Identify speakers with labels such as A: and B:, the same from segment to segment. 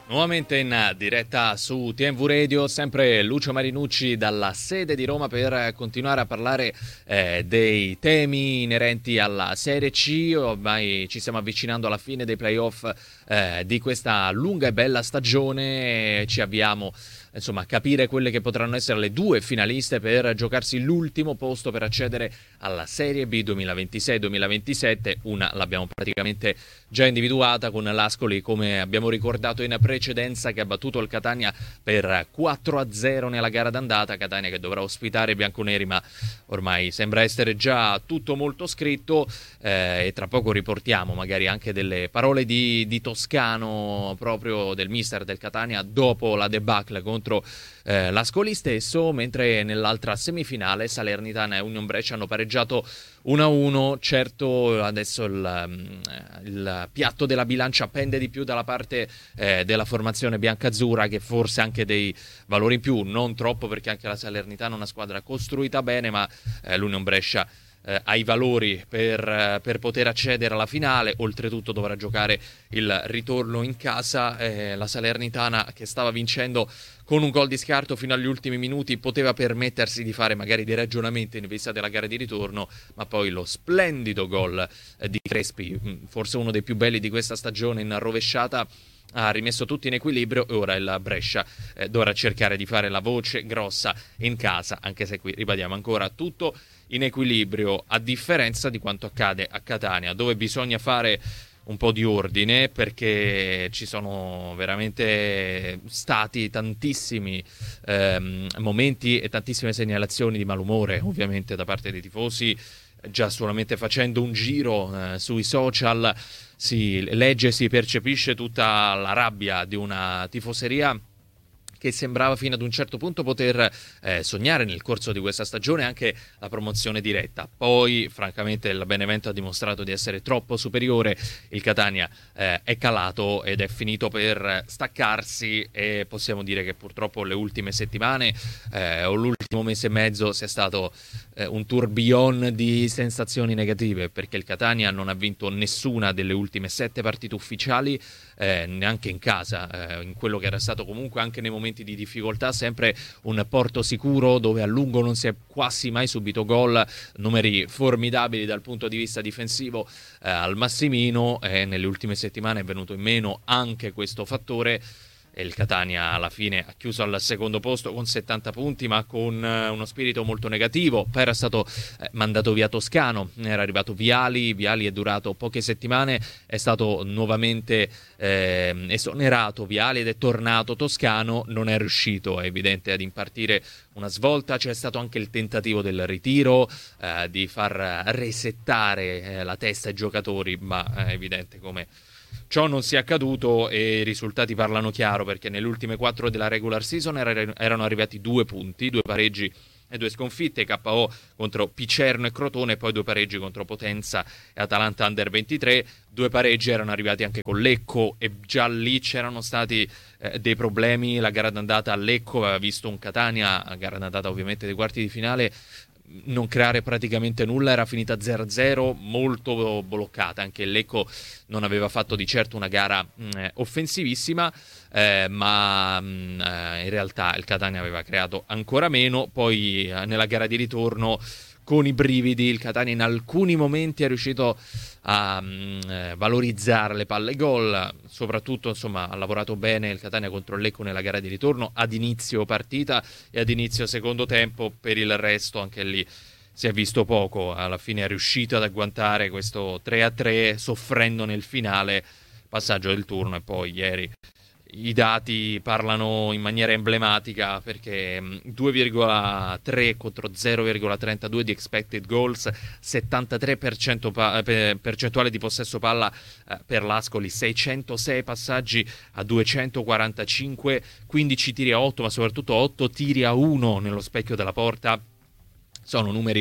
A: Nuovamente in diretta su TMV Radio, sempre Lucio Marinucci dalla sede di Roma per continuare a parlare dei temi inerenti alla Serie C. Ormai ci stiamo avvicinando alla fine dei playoff di questa lunga e bella stagione. Ci avviamo insomma a capire quelle che potranno essere le due finaliste per giocarsi l'ultimo posto per accedere alla Serie B 2026-2027. Una l'abbiamo praticamente già individuata con l'Ascoli, come abbiamo ricordato in precedenza, che ha battuto il Catania per 4-0 nella gara d'andata. Catania che dovrà ospitare i bianconeri, ma ormai sembra essere già tutto molto scritto, e tra poco riportiamo magari anche delle parole di Toscano, proprio del mister del Catania, dopo la debacle contro l'Ascoli stesso, mentre nell'altra semifinale Salernitana e Union Brescia hanno pareggiato 1-1. Certo, adesso il piatto della bilancia pende di più dalla parte della formazione biancazzurra, che forse anche dei valori in più, non troppo, perché anche la Salernitana è una squadra costruita bene, ma l'Union Brescia ha i valori per poter accedere alla finale. Oltretutto dovrà giocare il ritorno in casa. La Salernitana, che stava vincendo con un gol di scarto fino agli ultimi minuti, poteva permettersi di fare magari dei ragionamenti in vista della gara di ritorno, ma poi lo splendido gol di Crespi, forse uno dei più belli di questa stagione, in rovesciata, ha rimesso tutto in equilibrio. E ora il Brescia dovrà cercare di fare la voce grossa in casa, anche se qui ribadiamo ancora tutto in equilibrio, a differenza di quanto accade a Catania, dove bisogna fare un po' di ordine, perché ci sono veramente stati tantissimi momenti e tantissime segnalazioni di malumore, ovviamente da parte dei tifosi. Già solamente facendo un giro sui social si legge e si percepisce tutta la rabbia di una tifoseria che sembrava fino ad un certo punto poter sognare nel corso di questa stagione anche la promozione diretta. Poi francamente il Benevento ha dimostrato di essere troppo superiore, il Catania è calato ed è finito per staccarsi, e possiamo dire che purtroppo le ultime settimane o l'ultimo mese e mezzo sia stato un tourbillon di sensazioni negative, perché il Catania non ha vinto nessuna delle ultime 7 partite ufficiali, neanche in casa, in quello che era stato comunque anche nei momenti di difficoltà sempre un porto sicuro, dove a lungo non si è quasi mai subito gol, numeri formidabili dal punto di vista difensivo al Massimino. Nelle ultime settimane è venuto in meno anche questo fattore, e il Catania alla fine ha chiuso al secondo posto con 70 punti, ma con uno spirito molto negativo. Poi era stato mandato via Toscano, era arrivato Viali è durato poche settimane, è stato nuovamente esonerato Viali ed è tornato Toscano, non è riuscito, è evidente, ad impartire una svolta. C'è stato anche il tentativo del ritiro, di far resettare la testa ai giocatori, ma è evidente come ciò non sia accaduto, e i risultati parlano chiaro, perché nelle ultime 4 della regular season erano arrivati 2 punti, 2 pareggi e 2 sconfitte, KO contro Picerno e Crotone, e poi 2 pareggi contro Potenza e Atalanta Under 23. 2 pareggi erano arrivati anche con Lecco, e già lì c'erano stati dei problemi. La gara d'andata a Lecco aveva visto un Catania, la gara d'andata ovviamente dei quarti di finale, non creare praticamente nulla, era finita 0-0, molto bloccata. Anche il Lecco non aveva fatto di certo una gara offensivissima, ma in realtà il Catania aveva creato ancora meno. Poi nella gara di ritorno, con i brividi, il Catania in alcuni momenti è riuscito a valorizzare le palle gol. Soprattutto insomma ha lavorato bene il Catania contro il Lecco nella gara di ritorno ad inizio partita e ad inizio secondo tempo. Per il resto anche lì si è visto poco. Alla fine è riuscito ad agguantare questo 3-3, soffrendo nel finale, passaggio del turno. E poi ieri i dati parlano in maniera emblematica, perché 2,3 contro 0,32 di expected goals, 73% percentuale di possesso palla per l'Ascoli, 606 passaggi a 245, 15 tiri a 8, ma soprattutto 8 tiri a 1 nello specchio della porta. Sono numeri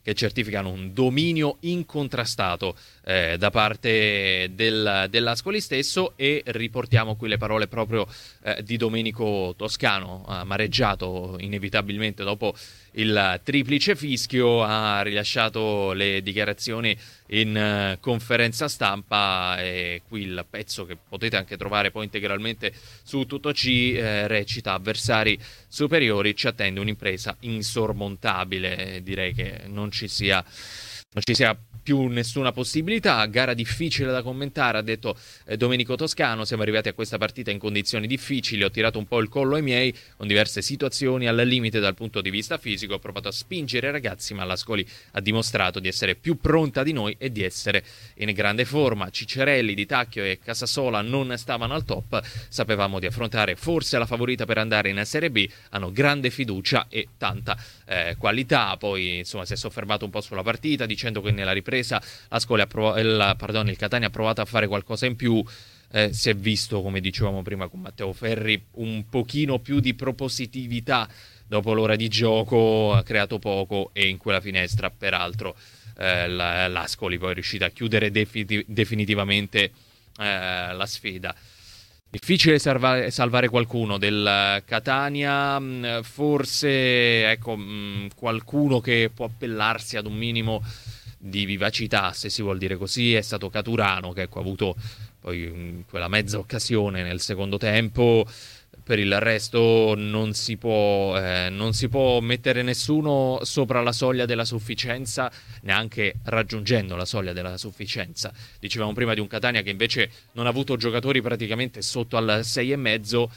A: che certificano un dominio incontrastato da parte dell'Ascoli stesso. E riportiamo qui le parole proprio di Domenico Toscano, amareggiato inevitabilmente dopo il triplice fischio, ha rilasciato le dichiarazioni in conferenza stampa, e qui il pezzo che potete anche trovare poi integralmente su Tuttoci recita: avversari superiori, ci attende un'impresa insormontabile. Direi che non ci sia più nessuna possibilità. Gara difficile da commentare, ha detto Domenico Toscano. Siamo arrivati a questa partita in condizioni difficili, ho tirato un po' il collo ai miei, con diverse situazioni al limite dal punto di vista fisico, ho provato a spingere i ragazzi, ma l'Ascoli ha dimostrato di essere più pronta di noi e di essere in grande forma. Ciccerelli, Di Tacchio e Casasola non stavano al top, sapevamo di affrontare forse la favorita per andare in Serie B, hanno grande fiducia e tanta qualità. Poi insomma si è soffermato un po' sulla partita, dicendo che nella ripresa il Catania ha provato a fare qualcosa in più. Si è visto, come dicevamo prima con Matteo Ferri, un pochino più di propositività dopo l'ora di gioco, ha creato poco, e in quella finestra peraltro l'Ascoli poi è riuscita a chiudere definitivamente la sfida. Difficile salvare qualcuno del Catania, forse ecco, qualcuno che può appellarsi ad un minimo di vivacità, se si vuol dire così, è stato Caturano, che ecco, ha avuto poi quella mezza occasione nel secondo tempo. Per il resto non si può mettere nessuno sopra la soglia della sufficienza, neanche raggiungendo la soglia della sufficienza. Dicevamo prima di un Catania che invece non ha avuto giocatori praticamente sotto al 6,5,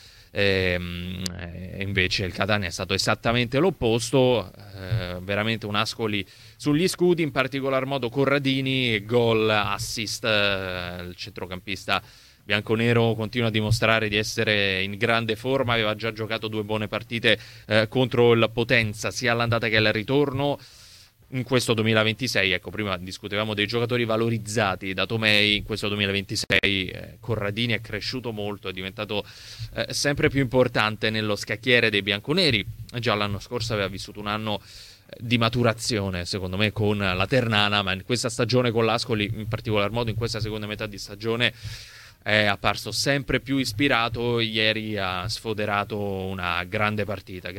A: invece il Catania è stato esattamente l'opposto, veramente un Ascoli sugli scudi, in particolar modo Corradini, gol, assist, il centrocampista bianconero continua a dimostrare di essere in grande forma, aveva già giocato 2 buone partite contro il Potenza, sia all'andata che al ritorno. In questo 2026, ecco, prima discutevamo dei giocatori valorizzati da Tomei, in questo 2026 Corradini è cresciuto molto, è diventato sempre più importante nello scacchiere dei bianconeri. Già l'anno scorso aveva vissuto un anno di maturazione, secondo me, con la Ternana, ma in questa stagione con l'Ascoli, in particolar modo in questa seconda metà di stagione, è apparso sempre più ispirato. Ieri ha sfoderato una grande partita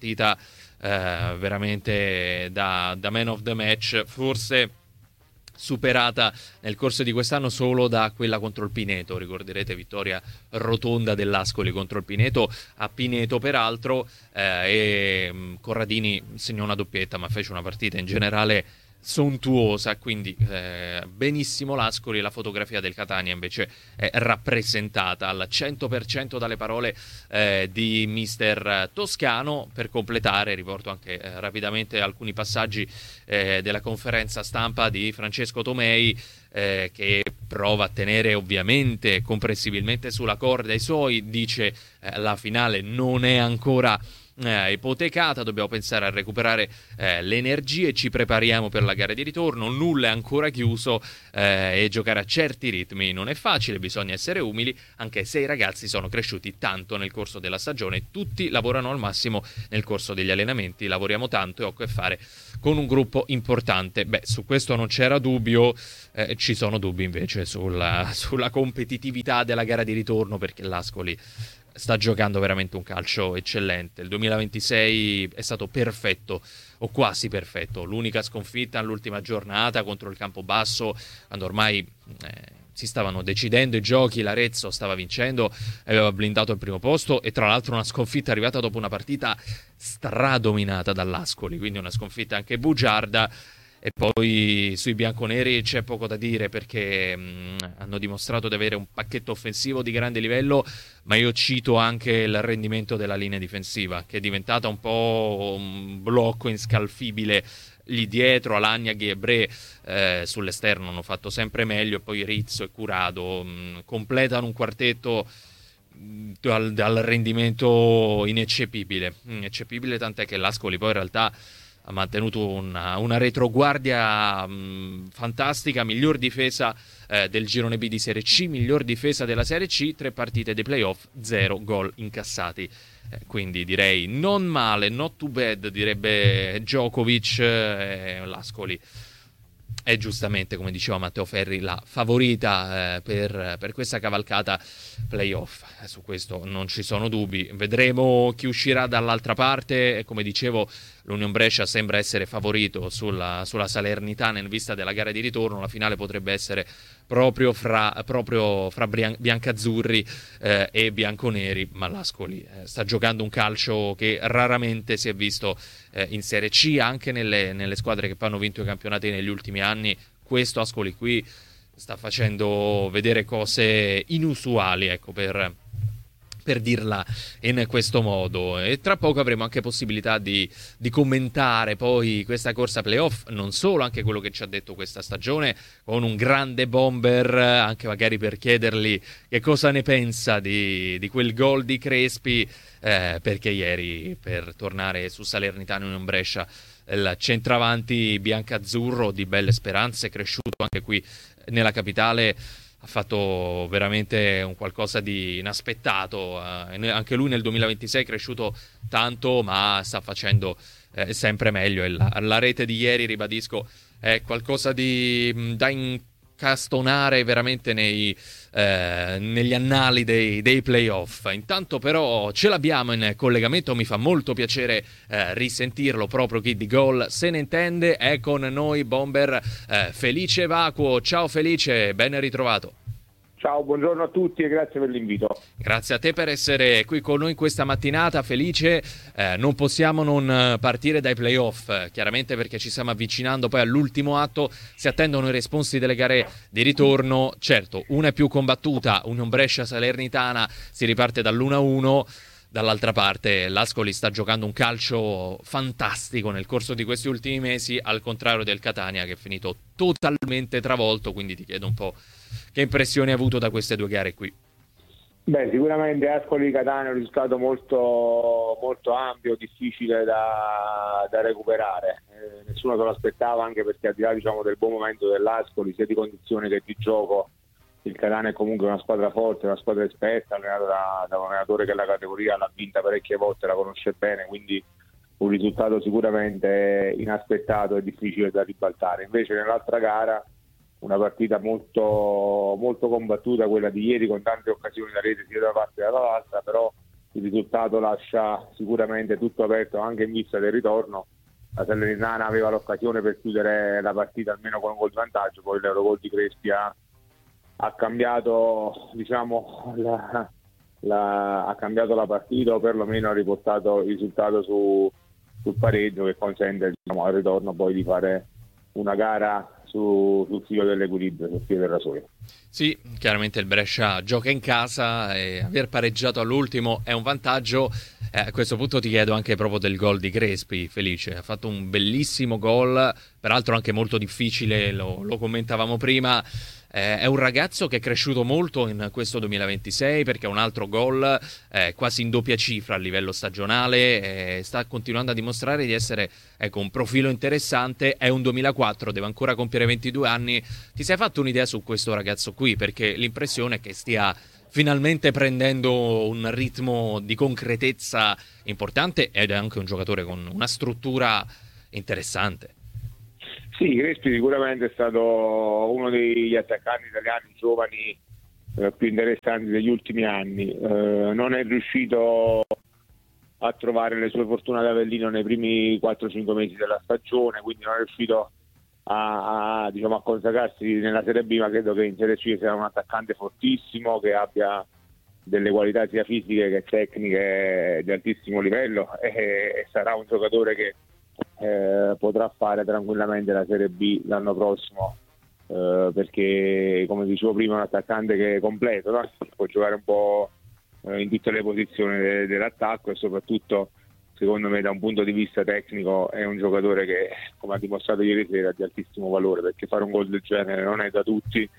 A: veramente da man of the match, forse superata nel corso di quest'anno solo da quella contro il Pineto. Ricorderete, vittoria rotonda dell'Ascoli contro il Pineto, a Pineto peraltro, e Corradini segnò una doppietta, ma fece una partita in generale sontuosa, quindi benissimo l'Ascoli. La fotografia del Catania invece è rappresentata al 100% dalle parole di mister Toscano. Per completare riporto anche rapidamente alcuni passaggi della conferenza stampa di Francesco Tomei, che prova a tenere ovviamente comprensibilmente sulla corda i suoi. Dice la finale non è ancora ipotecata, dobbiamo pensare a recuperare le energie, ci prepariamo per la gara di ritorno, nulla è ancora chiuso, e giocare a certi ritmi non è facile, bisogna essere umili, anche se i ragazzi sono cresciuti tanto nel corso della stagione, tutti lavorano al massimo nel corso degli allenamenti, lavoriamo tanto e ho a che fare con un gruppo importante. Beh, su questo non c'era dubbio, ci sono dubbi invece sulla competitività della gara di ritorno, perché l'Ascoli sta giocando veramente un calcio eccellente. Il 2026 è stato perfetto, o quasi perfetto. L'unica sconfitta all'ultima giornata contro il Campobasso, quando ormai si stavano decidendo i giochi, l'Arezzo stava vincendo, aveva blindato il primo posto, e tra l'altro una sconfitta arrivata dopo una partita stradominata dall'Ascoli, quindi una sconfitta anche bugiarda. E poi sui bianconeri c'è poco da dire, perché hanno dimostrato di avere un pacchetto offensivo di grande livello, ma io cito anche il rendimento della linea difensiva, che è diventata un po' un blocco inscalfibile lì dietro. Alagna, Ghiebre sull'esterno hanno fatto sempre meglio, e poi Rizzo e Curado completano un quartetto dal rendimento ineccepibile, tant'è che l'Ascoli poi in realtà ha mantenuto una retroguardia fantastica, miglior difesa del girone B di Serie C, miglior difesa della Serie C, 3 partite dei playoff, 0 gol incassati quindi direi non male, not too bad, direbbe Djokovic. L'Ascoli è giustamente, come diceva Matteo Ferri, la favorita per questa cavalcata playoff. Su questo non ci sono dubbi. Vedremo chi uscirà dall'altra parte. E come dicevo, l'Union Brescia sembra essere favorito sulla Salernitana in vista della gara di ritorno. La finale potrebbe essere proprio fra biancazzurri e bianconeri, ma l'Ascoli sta giocando un calcio che raramente si è visto in Serie C, anche nelle squadre che poi hanno vinto i campionati negli ultimi anni. Questo Ascoli qui sta facendo vedere cose inusuali, ecco, per dirla in questo modo. E tra poco avremo anche possibilità di commentare poi questa corsa playoff, non solo, anche quello che ci ha detto questa stagione, con un grande bomber, anche magari per chiedergli che cosa ne pensa di quel gol di Crespi, perché ieri, per tornare su Salernitana Union Brescia, il centravanti biancazzurro di belle speranze, cresciuto anche qui nella capitale, ha fatto veramente un qualcosa di inaspettato. Anche lui nel 2026 è cresciuto tanto, ma sta facendo sempre meglio. E la rete di ieri, ribadisco, è qualcosa da incastonare veramente negli annali dei playoff. Intanto però ce l'abbiamo in collegamento, mi fa molto piacere risentirlo, proprio chi di gol se ne intende. È con noi bomber Felice Vacuo. Ciao Felice, ben ritrovato.
B: Ciao, buongiorno a tutti e grazie per l'invito.
A: Grazie a te per essere qui con noi questa mattinata, Felice. Non possiamo non partire dai playoff, chiaramente, perché ci stiamo avvicinando poi all'ultimo atto. Si attendono i responsi delle gare di ritorno. Certo, una è più combattuta, Union Brescia Salernitana, si riparte dall'1-1. Dall'altra parte l'Ascoli sta giocando un calcio fantastico nel corso di questi ultimi mesi, al contrario del Catania, che è finito totalmente travolto. Quindi ti chiedo un po' che impressioni hai avuto da queste due gare qui.
B: Beh, sicuramente Ascoli-Catania è un risultato molto, molto ampio, difficile da recuperare. Nessuno se lo aspettava, anche perché al di là, diciamo, del buon momento dell'Ascoli, sia di condizione che di gioco, il Catania è comunque una squadra forte, una squadra esperta, allenata da un allenatore che la categoria l'ha vinta parecchie volte, la conosce bene, quindi un risultato sicuramente inaspettato e difficile da ribaltare. Invece nell'altra gara una partita molto, molto combattuta, quella di ieri, con tante occasioni da rete sia da parte che dall'altra, però il risultato lascia sicuramente tutto aperto anche in vista del ritorno. La Salernitana aveva l'occasione per chiudere la partita almeno con un gol di vantaggio, poi l'Eurogol di Crespi ha cambiato, diciamo, ha cambiato la partita, o perlomeno ha riportato il risultato sul pareggio, che consente, diciamo, al ritorno poi di fare una gara sul filo dell'equilibrio, sul filo del rasoio.
A: Sì, chiaramente il Brescia gioca in casa e aver pareggiato all'ultimo è un vantaggio. A questo punto ti chiedo anche proprio del gol di Crespi, Felice. Ha fatto un bellissimo gol, peraltro anche molto difficile, lo commentavamo prima. È un ragazzo che è cresciuto molto in questo 2026, perché ha un altro gol quasi in doppia cifra a livello stagionale, sta continuando a dimostrare di essere, ecco, un profilo interessante. È un 2004, deve ancora compiere 22 anni. Ti sei fatto un'idea su questo ragazzo qui? Perché l'impressione è che stia finalmente prendendo un ritmo di concretezza importante, ed è anche un giocatore con una struttura interessante.
B: Sì, Crespi sicuramente è stato uno degli attaccanti italiani giovani più interessanti degli ultimi anni. Non è riuscito a trovare le sue fortune ad Avellino nei primi 4-5 mesi della stagione, quindi non è riuscito a consacrarsi nella Serie B, ma credo che in Serie C sia un attaccante fortissimo, che abbia delle qualità sia fisiche che tecniche di altissimo livello, e sarà un giocatore che potrà fare tranquillamente la Serie B l'anno prossimo, perché, come dicevo prima, è un attaccante che è completo, no? Può giocare un po' in tutte le posizioni dell'attacco, e soprattutto, secondo me, da un punto di vista tecnico è un giocatore che, come ha dimostrato ieri sera, è di altissimo valore, perché fare un gol del genere non è da tutti.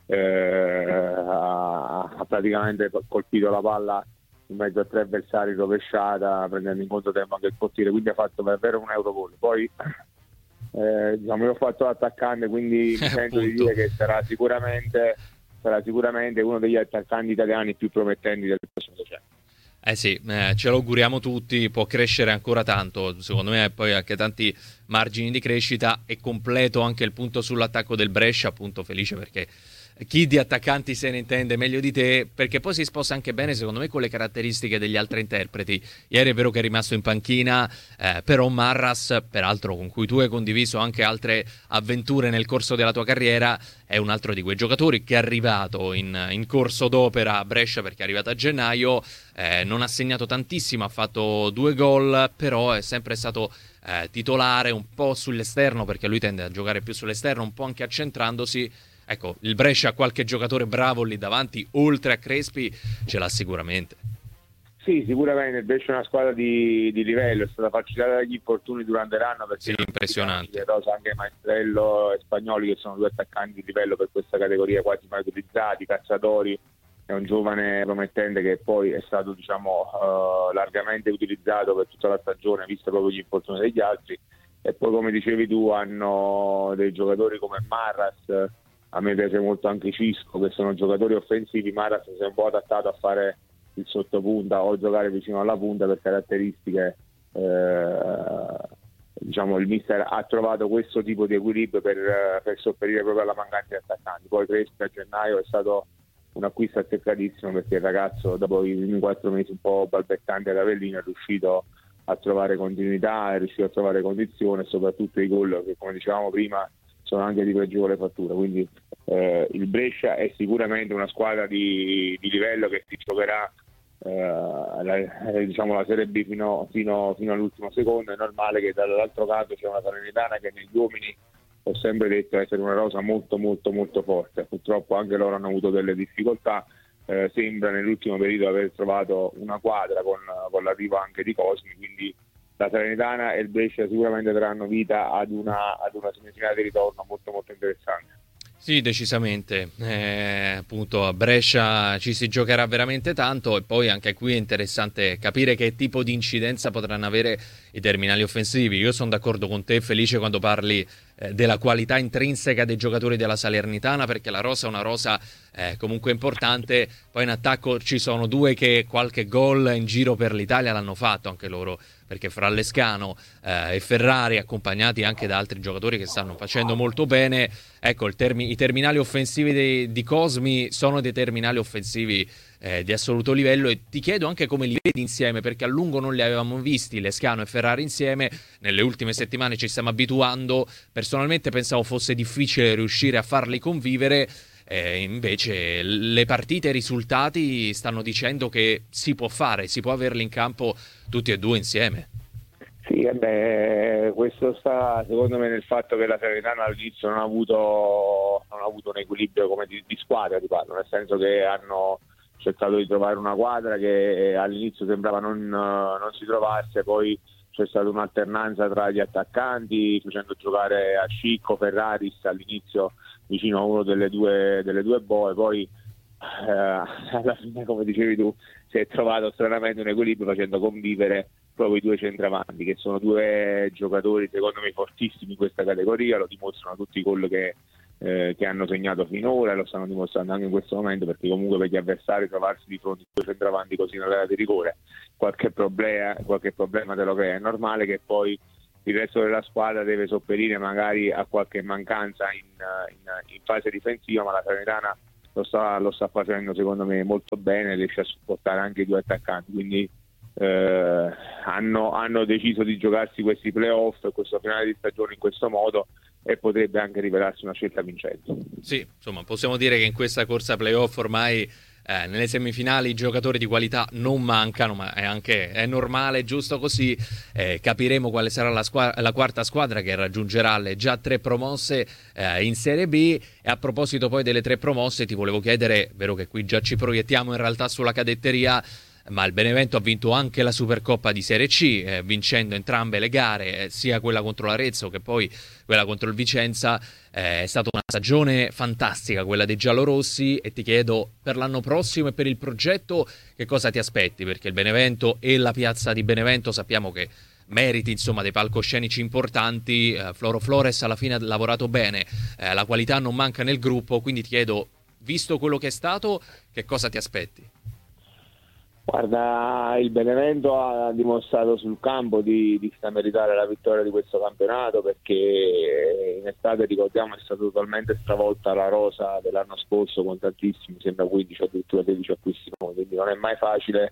B: Ha praticamente colpito la palla in mezzo a tre avversari, rovesciata, prendendo in conto tempo anche il portiere, quindi ha fatto davvero un Eurogol. Poi io ho fatto l'attaccante, quindi mi sento di dire che sarà sicuramente uno degli attaccanti italiani più promettenti del prossimo decennio.
A: Sì, ce lo auguriamo tutti, può crescere ancora tanto, secondo me poi anche tanti margini di crescita. E completo anche il punto sull'attacco del Brescia, appunto felice perché chi di attaccanti se ne intende meglio di te, perché poi si sposa anche bene secondo me con le caratteristiche degli altri interpreti. Ieri è vero che è rimasto in panchina, però Marras, peraltro con cui tu hai condiviso anche altre avventure nel corso della tua carriera, è un altro di quei giocatori che è arrivato in corso d'opera a Brescia, perché è arrivato a gennaio, non ha segnato tantissimo, ha fatto 2 gol, però è sempre stato titolare un po' sull'esterno, perché lui tende a giocare più sull'esterno, un po' anche accentrandosi. Ecco, il Brescia ha qualche giocatore bravo lì davanti, oltre a Crespi, ce l'ha sicuramente.
B: Sì, sicuramente il Brescia è una squadra di livello, è stata facilitata dagli infortuni durante l'anno, perché
A: sì, impressionante.
B: Anche Maestrello e Spagnoli, che sono 2 attaccanti di livello per questa categoria, quasi mai utilizzati. Cazzatori è un giovane promettente che poi è stato, diciamo, largamente utilizzato per tutta la stagione, visto proprio gli infortuni degli altri. E poi, come dicevi tu, hanno dei giocatori come Marras. A me piace molto anche Cisco, che sono giocatori offensivi. Maras si è un po' adattato a fare il sottopunta o giocare vicino alla punta per caratteristiche. Diciamo, il mister ha trovato questo tipo di equilibrio per sopperire proprio alla mancanza di attaccanti. Poi Crespi a gennaio è stato un acquisto azzeccatissimo, perché il ragazzo, dopo i primi 4 mesi un po' balbettanti ad Avellino, è riuscito a trovare continuità, è riuscito a trovare condizione, e soprattutto i gol che, come dicevamo prima, sono anche di pregevole fattura. Quindi il Brescia è sicuramente una squadra di livello che si giocherà diciamo la Serie B fino all'ultimo secondo. È normale che dall'altro canto c'è una Salernitana che negli uomini ho sempre detto essere una rosa molto molto molto forte. Purtroppo anche loro hanno avuto delle difficoltà. Sembra nell'ultimo periodo aver trovato una quadra con l'arrivo anche di Cosmi, quindi la Salernitana e il Brescia sicuramente daranno vita ad una semifinale di ritorno molto molto interessante.
A: Sì, decisamente. Appunto a Brescia ci si giocherà veramente tanto, e poi anche qui è interessante capire che tipo di incidenza potranno avere i terminali offensivi. Io sono d'accordo con te, Felice, quando parli della qualità intrinseca dei giocatori della Salernitana, perché la rosa è una rosa comunque importante. Poi in attacco ci sono 2 che qualche gol in giro per l'Italia l'hanno fatto anche loro, perché fra Lescano e Ferrari, accompagnati anche da altri giocatori che stanno facendo molto bene, ecco, i terminali offensivi di Cosmi sono dei terminali offensivi di assoluto livello. E ti chiedo anche come li vedi insieme, perché a lungo non li avevamo visti Lescano e Ferrari insieme. Nelle ultime settimane ci stiamo abituando. Personalmente pensavo fosse difficile riuscire a farli convivere, invece le partite e i risultati stanno dicendo che si può fare, si può averli in campo tutti e 2 insieme.
B: Sì, questo sta secondo me nel fatto che la Salernitana all'inizio non ha avuto un equilibrio come di squadra, ti parlo, nel senso che hanno cercato di trovare una quadra che all'inizio sembrava non si trovasse. Poi c'è stata un'alternanza tra gli attaccanti, facendo giocare a Scicco, Ferraris all'inizio vicino a uno delle due boe. Poi alla fine, come dicevi tu, si è trovato stranamente un equilibrio facendo convivere proprio i 2 centravanti, che sono 2 giocatori secondo me fortissimi in questa categoria. Lo dimostrano tutti i gol che hanno segnato finora, e lo stanno dimostrando anche in questo momento, perché comunque per gli avversari trovarsi di fronte a 2 centravanti così in area di rigore qualche problema te lo crea. È normale che poi il resto della squadra deve sopperire magari a qualche mancanza in fase difensiva, ma la Salernitana lo sta facendo secondo me molto bene, riesce a supportare anche i 2 attaccanti. Quindi hanno deciso di giocarsi questi playoff e questo finale di stagione in questo modo, e potrebbe anche rivelarsi una scelta vincente.
A: Sì, insomma, possiamo dire che in questa corsa playoff ormai nelle semifinali i giocatori di qualità non mancano, ma è normale, giusto così. Capiremo quale sarà la quarta squadra che raggiungerà le già 3 promosse in Serie B. E a proposito poi delle 3 promosse, ti volevo chiedere, vero che qui già ci proiettiamo in realtà sulla cadetteria, ma il Benevento ha vinto anche la Supercoppa di Serie C, vincendo entrambe le gare, sia quella contro l'Arezzo che poi quella contro il Vicenza. È stata una stagione fantastica quella dei giallorossi, e ti chiedo per l'anno prossimo e per il progetto che cosa ti aspetti, perché il Benevento e la piazza di Benevento sappiamo che meriti insomma dei palcoscenici importanti. Floro Flores alla fine ha lavorato bene, la qualità non manca nel gruppo, quindi ti chiedo, visto quello che è stato, che cosa ti aspetti?
B: Guarda, il Benevento ha dimostrato sul campo di meritare la vittoria di questo campionato, perché in estate, ricordiamo, è stata totalmente stravolta la rosa dell'anno scorso con tantissimi, sembra 15 o addirittura 16 acquisti nuovi, quindi non è mai facile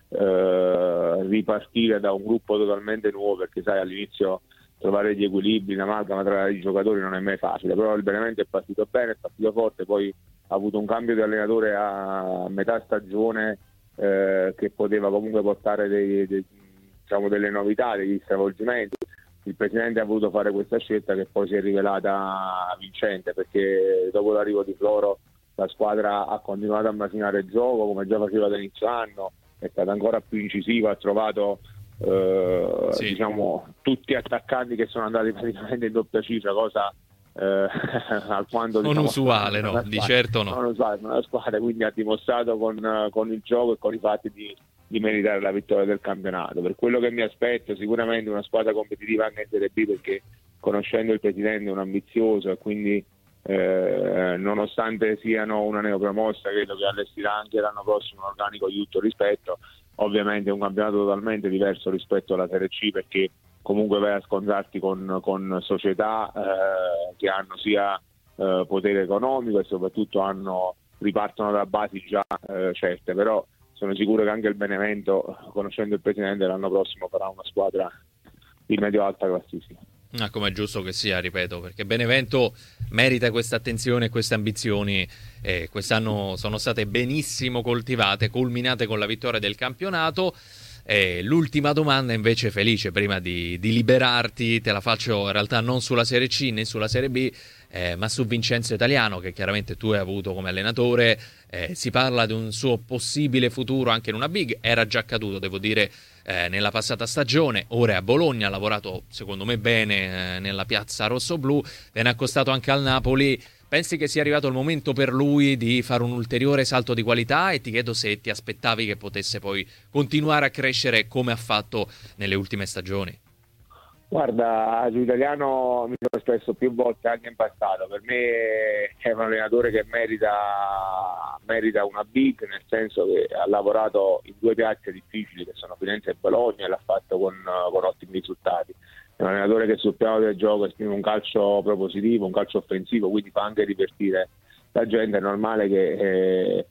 B: ripartire da un gruppo totalmente nuovo, perché sai, all'inizio trovare gli equilibri, un'amalgama tra i giocatori non è mai facile, però il Benevento è partito bene, è partito forte, poi ha avuto un cambio di allenatore a metà stagione che poteva comunque portare diciamo delle novità, degli stravolgimenti. Il presidente ha voluto fare questa scelta che poi si è rivelata vincente, perché dopo l'arrivo di Floro la squadra ha continuato a macinare il gioco come già faceva dall'inizio anno, è stata ancora più incisiva, ha trovato
A: Sì.
B: diciamo tutti attaccanti che sono andati praticamente in doppia cifra, cosa alquanto
A: Non
B: diciamo,
A: usuale, no, di certo no.
B: non usuale, una squadra, quindi ha dimostrato con il gioco e con i fatti di meritare la vittoria del campionato. Per quello che mi aspetto, sicuramente una squadra competitiva anche in Serie B, perché conoscendo il presidente è un ambizioso e quindi nonostante siano una neopromossa, credo che allestirà anche l'anno prossimo un organico di tutto rispetto. Ovviamente è un campionato totalmente diverso rispetto alla Serie C, perché comunque vai a scontrarti con società che hanno sia potere economico e soprattutto ripartono da basi già certe, però sono sicuro che anche il Benevento, conoscendo il presidente, l'anno prossimo farà una squadra di medio-alta classifica.
A: Come è giusto che sia, ripeto, perché Benevento merita questa attenzione e queste ambizioni, quest'anno sono state benissimo coltivate, culminate con la vittoria del campionato. L'ultima domanda invece, Felice, prima di liberarti, te la faccio in realtà non sulla Serie C né sulla Serie B, ma su Vincenzo Italiano, che chiaramente tu hai avuto come allenatore. Si parla di un suo possibile futuro anche in una big, era già accaduto, devo dire, nella passata stagione. Ora è a Bologna, ha lavorato secondo me bene nella piazza rossoblù, viene accostato anche al Napoli. Pensi che sia arrivato il momento per lui di fare un ulteriore salto di qualità, e ti chiedo se ti aspettavi che potesse poi continuare a crescere come ha fatto nelle ultime stagioni?
B: Guarda, su Italiano mi sono espresso più volte anche in passato. Per me è un allenatore che merita una big, nel senso che ha lavorato in due piazze difficili che sono Firenze e Bologna, e l'ha fatto con ottimi risultati. È un allenatore che sul piano del gioco esprime un calcio propositivo, un calcio offensivo, quindi fa anche divertire la gente. È normale che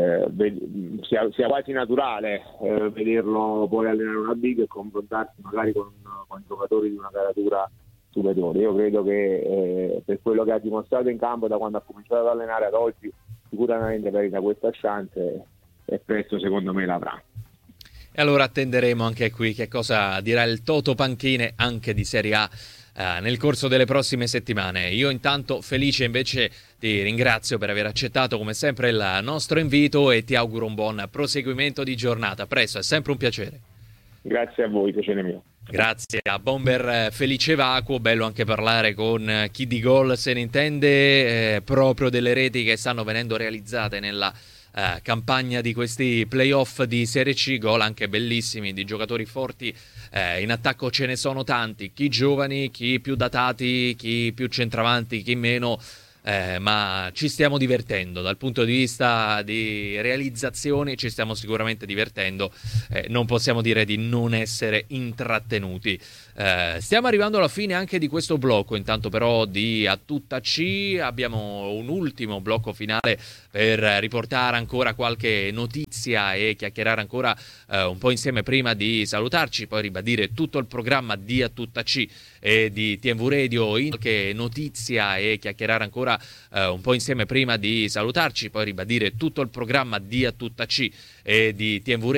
B: sia quasi naturale vederlo poi allenare una big e confrontarsi magari con giocatori di una caratura superiore. Io credo che per quello che ha dimostrato in campo da quando ha cominciato ad allenare ad oggi, sicuramente merita questa chance, e presto secondo me l'avrà.
A: E allora attenderemo anche qui che cosa dirà il Toto Panchine anche di Serie A nel corso delle prossime settimane. Io intanto, Felice, invece ti ringrazio per aver accettato come sempre il nostro invito e ti auguro un buon proseguimento di giornata. A presto, è sempre un piacere.
B: Grazie a voi, piacere mio.
A: Grazie a Bomber Felice Vacuo, bello anche parlare con chi di gol se ne intende, proprio delle reti che stanno venendo realizzate nella campagna di questi playoff di Serie C, gol anche bellissimi di giocatori forti. In attacco ce ne sono tanti, chi giovani, chi più datati, chi più centravanti, chi meno, ma ci stiamo divertendo dal punto di vista di realizzazioni, ci stiamo sicuramente divertendo, non possiamo dire di non essere intrattenuti. Stiamo arrivando alla fine anche di questo blocco, intanto però di A Tutta C abbiamo un ultimo blocco finale per riportare ancora qualche notizia e chiacchierare ancora un po' insieme prima di salutarci, poi ribadire tutto il programma di A Tutta C e di TNV Radio, in qualche notizia e chiacchierare ancora un po' insieme prima di salutarci, poi ribadire tutto il programma di A Tutta C e di TNV Radio.